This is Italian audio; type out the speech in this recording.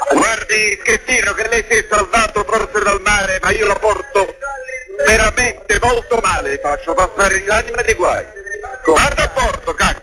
Guardi, Schettino, che lei si è salvato forse dal mare, ma io lo porto veramente molto male, faccio passare l'anima dei guai. Guarda a porto, cacchio!